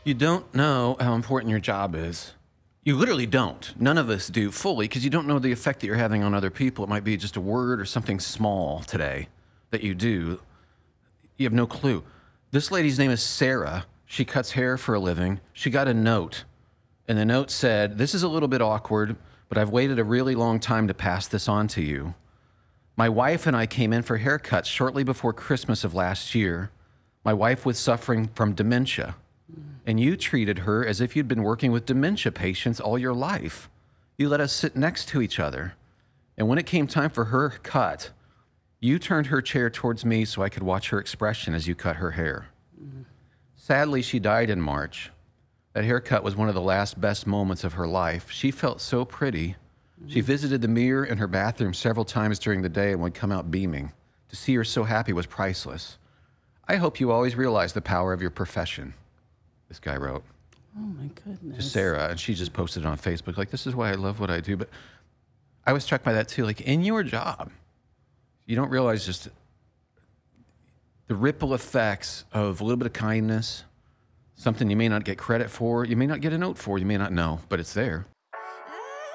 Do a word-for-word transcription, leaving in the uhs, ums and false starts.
You don't know how important your job is. You literally don't. None of us do fully because you don't know the effect that you're having on other people. It might be just a word or something small today that you do. You have no clue. This lady's name is Sarah. She cuts hair for a living. She got a note, and the note said, "This is a little bit awkward, but I've waited a really long time to pass this on to you. My wife and I came in for haircuts shortly before Christmas of last year. My wife was suffering from dementia, and you treated her as if you'd been working with dementia patients all your life. You let us sit next to each other, and when it came time for her cut, you turned her chair towards me so I could watch her expression as you cut her hair. Sadly, she died in March. That haircut was one of the last best moments of her life. She felt so pretty. She visited the mirror in her bathroom several times during the day and would come out beaming. To see her so happy was priceless. I hope you always realize the power of your profession," this guy wrote. Oh my goodness. To Sarah, and she just posted it on Facebook, like, "This is why I love what I do." But I was struck by that too. Like, in your job, you don't realize just the ripple effects of a little bit of kindness, something you may not get credit for, you may not get a note for, you may not know, but it's there.